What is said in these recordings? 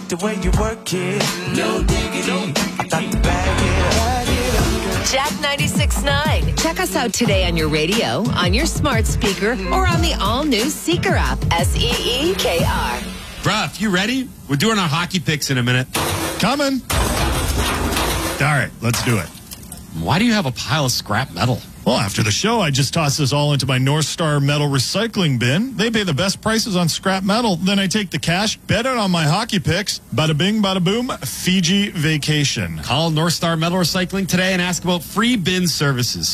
like the way you work it. No diggity. I thought to bag it up. Jack 96.9. Check us out today on your radio, on your smart speaker, or on the all-new Seeker app. SEEKR. Bruh, you ready? We're doing our hockey picks in a minute. Coming. All right, let's do it. Why do you have a pile of scrap metal? Well, after the show, I just toss this all into my North Star Metal recycling bin. They pay the best prices on scrap metal. Then I take the cash, bet it on my hockey picks. Bada bing, bada boom, Fiji vacation. Call North Star Metal Recycling today and ask about free bin services.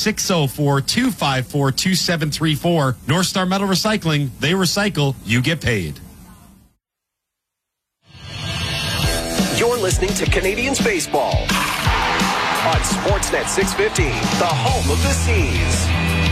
604-254-2734. North Star Metal Recycling. They recycle. You get paid. You're listening to Canadians Baseball on Sportsnet 650, the home of the Seas.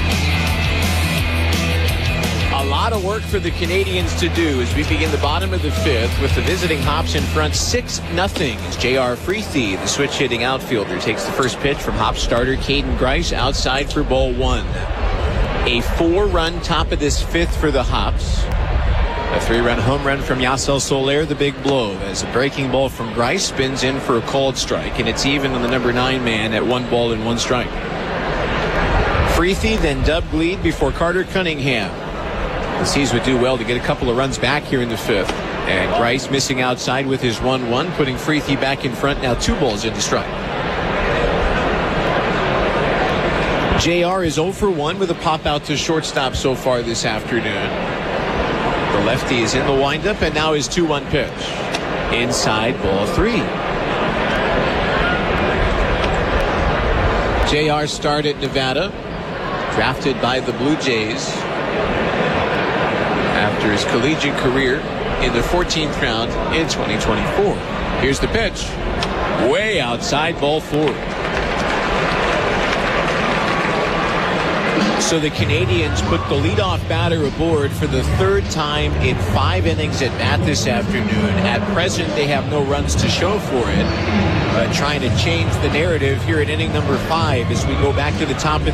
A lot of work for the Canadians to do as we begin the bottom of the fifth with the visiting Hops in front 6-0 as J.R. Freethy, the switch-hitting outfielder, takes the first pitch from Hops starter Caden Grice outside for ball one. A 4-run top of this fifth for the Hops. A 3-run home run from Yasel Soler, the big blow, as a breaking ball from Grice spins in for a called strike, and it's even on the number 9 man at 1 ball and 1 strike. Freethy then dubbed lead before Carter Cunningham. The Seas would do well to get a couple of runs back here in the fifth, and Grice missing outside with his 1-1, putting Freethy back in front, now 2 balls into strike. JR is 0 for 1 with a pop out to shortstop so far this afternoon. The lefty is in the windup, and now his 2-1 pitch. Inside, ball 3. JR started at Nevada, drafted by the Blue Jays after his collegiate career in the 14th round in 2024. Here's the pitch. Way outside, ball 4. So the Canadians put the leadoff batter aboard for the 3rd time in 5 innings at bat this afternoon. At present, they have no runs to show for it, but trying to change the narrative here at inning number 5 as we go back to the top of